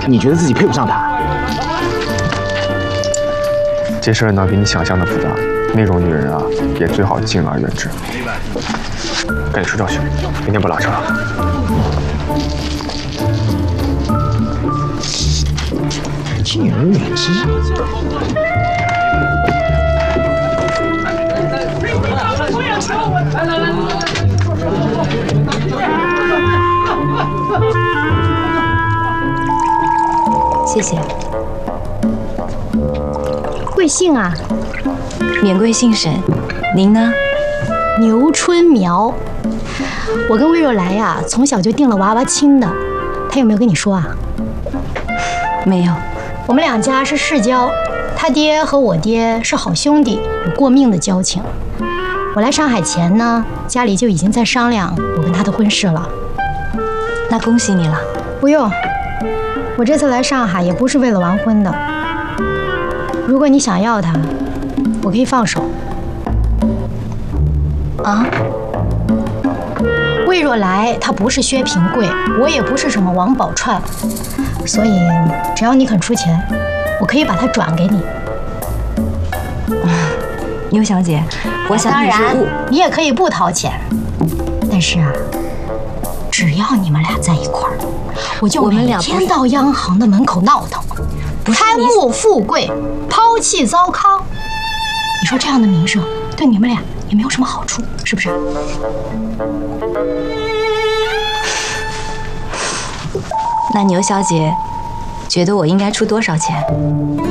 你觉得自己配不上她？ 这事儿呢，比你想象的复杂。那种女人啊，也最好敬而远之。赶紧睡觉去，明天不拉车了。 敬而远之。 谢谢。 贵姓啊？ 免贵姓沈，您呢？ 牛春苗。我跟魏若来呀，从小就定了娃娃亲的。他有没有跟你说啊？ 没有。 我们两家是世交，他爹和我爹是好兄弟，有过命的交情。我来上海前呢，家里就已经在商量我跟他的婚事了。 那恭喜你了。 不用，我这次来上海也不是为了完婚的。如果你想要他，我可以放手。 啊？ 魏若来他不是薛平贵，我也不是什么王宝钏，所以只要你肯出钱，我可以把他转给你。 牛小姐，我想当然你也可以不掏钱，但是啊，只要你们俩在一块儿，我就每天到央行的门口闹腾，贪慕富贵，抛弃糟糠。你说这样的名声对你们俩也没有什么好处，是不是？ 那牛小姐觉得我应该出多少钱？